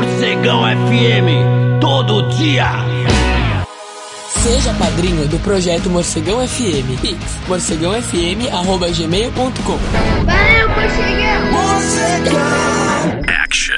Morcegão FM, todo dia. Seja padrinho do projeto Morcegão FM. Pix, morcegãofm@gmail.com. Valeu, Morcegão! Morcegão! Action.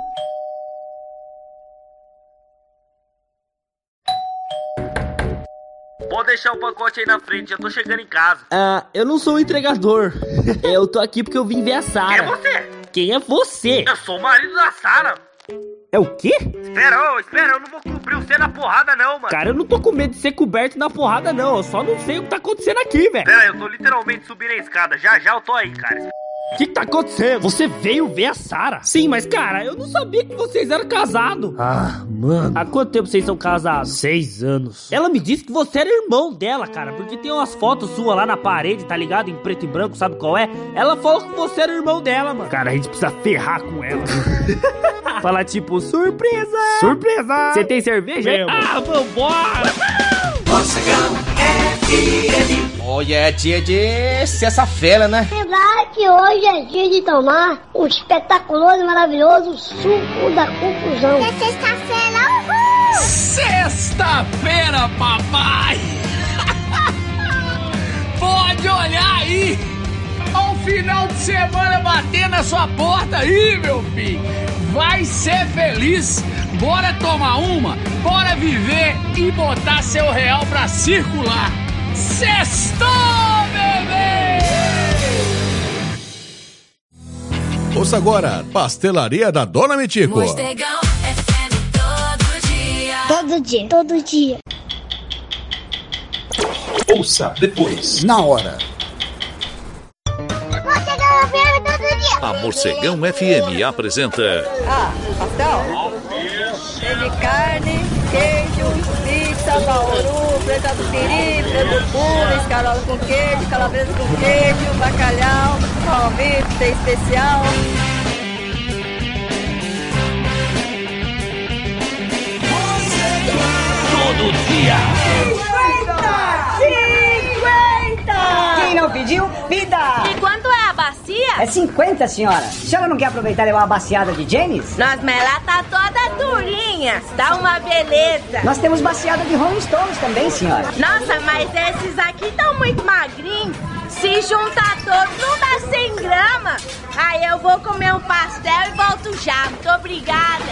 Pode deixar o pacote aí na frente, já tô chegando em casa. Eu não sou o entregador. Eu tô aqui porque eu vim ver a Sara. Quem é você? Quem é você? Eu sou o marido da Sara. É o quê? Espera, eu não vou cobrir você na porrada não, mano. Cara, eu não tô com medo de ser coberto na porrada não, eu só não sei o que tá acontecendo aqui, velho. Pera aí, eu tô literalmente subindo a escada, já eu tô aí, cara. O que tá acontecendo? Você veio ver a Sara? Sim, mas cara, eu não sabia que vocês eram casados. Ah, mano. Há quanto tempo vocês são casados? 6 anos. Ela me disse que você era irmão dela, cara, porque tem umas fotos suas lá na parede, tá ligado? Em preto e branco, sabe qual é? Ela falou que você era irmão dela, mano. Cara, a gente precisa ferrar com ela. Fala tipo, surpresa! Surpresa! Você tem cerveja? Vambora! Morcegão FM. Hoje dia de sexta-feira, né? Lembrar que hoje é dia de tomar o espetaculoso e maravilhoso suco da conclusão. É sexta-feira, uhul! Sexta-feira, papai! Pode olhar aí! Ao final de semana bater na sua porta aí, meu filho! Vai ser feliz! Bora tomar uma, bora viver e botar seu real pra circular! Sextou, bebê! Ouça agora, Pastelaria da Dona Mitico. Morcegão FM todo dia. Todo dia, todo dia. Ouça depois, na hora. Morcegão FM todo dia. A Morcegão FM apresenta Pastel? Tem de carne, queijo, pizza, bauru, preta do piri, preto puro, escarola com queijo, calabresa com queijo, bacalhau, palmito, especial. Todo dia! 50! Quem não pediu, pida! E quanto é a bacia? É 50, senhora. A senhora não quer aproveitar e levar uma baciada de James? Nossa, mas ela tá toda durinha. Tá uma beleza. Nós temos baciada de Rolling Stones também, senhora. Nossa, mas esses aqui estão muito magrinhos. Se juntar todos, não dá 100 gramas. Aí eu vou comer um pastel e volto já. Muito obrigada.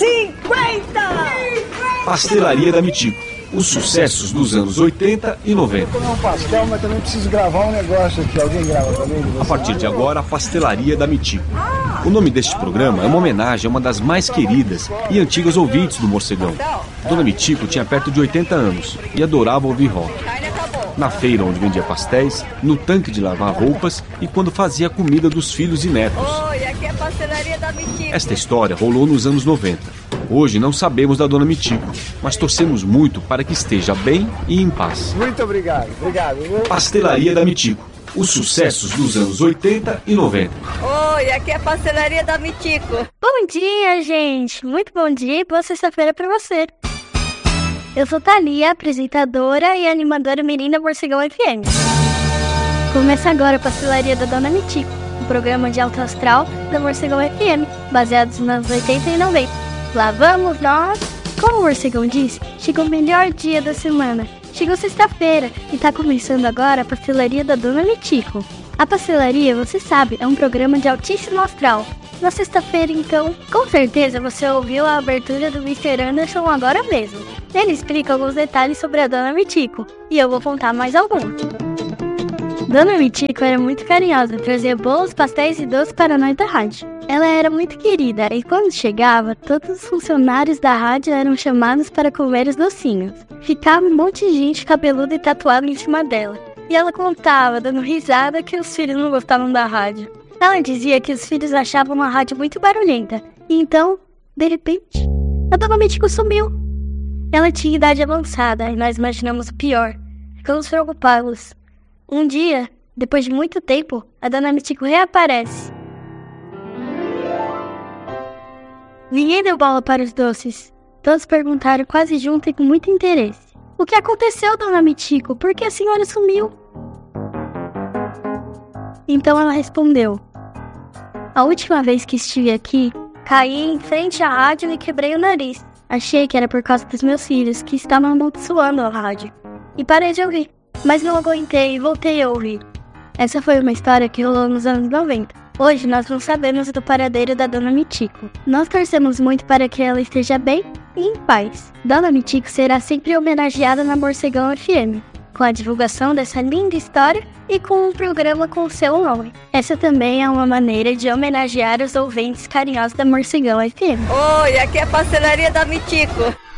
50! Pastelaria da Mitico. Os sucessos dos anos 80 e 90. Vou comer um pastel, mas também preciso gravar um negócio aqui. Alguém grava também? A partir de agora, a Pastelaria da Mitico. O nome deste programa é uma homenagem a uma das mais queridas e antigas ouvintes do Morcegão. Dona Mitico tinha perto de 80 anos e adorava ouvir rock. Na feira onde vendia pastéis, no tanque de lavar roupas e quando fazia a comida dos filhos e netos. Oi, aqui é a Pastelaria da Mitico. Esta história rolou nos anos 90. Hoje não sabemos da Dona Mitico, mas torcemos muito para que esteja bem e em paz. Muito obrigado, obrigado. Pastelaria da Mitico. Os sucessos dos anos 80 e 90. Oi, aqui é a Pastelaria da Mitico. Bom dia, gente. Muito bom dia e boa sexta-feira pra você. Eu sou Thalia, apresentadora e animadora mirim da Morcegão FM. Começa agora a Pastelaria da Dona Mitico, um programa de alto astral da Morcegão FM, baseados nos anos 80 e 90. Lá vamos nós! Como o Morcegão disse, chegou o melhor dia da semana. Chegou sexta-feira e tá começando agora a Pastelaria da Dona Mitico. A Pastelaria, você sabe, é um programa de altíssimo astral. Na sexta-feira, então, com certeza você ouviu a abertura do Mr. Anderson agora mesmo. Ele explica alguns detalhes sobre a Dona Mitico, e eu vou contar mais alguns. Dona Mitico era muito carinhosa, trazia bolos, pastéis e doces para nós da rádio. Ela era muito querida e quando chegava, todos os funcionários da rádio eram chamados para comer os docinhos. Ficava um monte de gente cabeluda e tatuada em cima dela. E ela contava, dando risada, que os filhos não gostavam da rádio. Ela dizia que os filhos achavam a rádio muito barulhenta. E então, de repente, a Dona Mitico sumiu. Ela tinha idade avançada e nós imaginamos o pior. Ficamos preocupados. Um dia, depois de muito tempo, a Dona Mitico reaparece. Ninguém deu bola para os doces. Todos perguntaram quase junto e com muito interesse. O que aconteceu, Dona Mitico? Por que a senhora sumiu? Então ela respondeu. A última vez que estive aqui, Caí em frente à rádio e quebrei o nariz. Achei que era por causa dos meus filhos, que estavam amaldiçoando a rádio. E parei de ouvir, mas não aguentei e voltei a ouvir. Essa foi uma história que rolou nos anos 90. Hoje nós não sabemos do paradeiro da Dona Mitico. Nós torcemos muito para que ela esteja bem e em paz. Dona Mitico será sempre homenageada na Morcegão FM, com a divulgação dessa linda história e com um programa com seu nome. Essa também é uma maneira de homenagear os ouvintes carinhosos da Morcegão FM. Oi, aqui é a pastelaria da Mitico.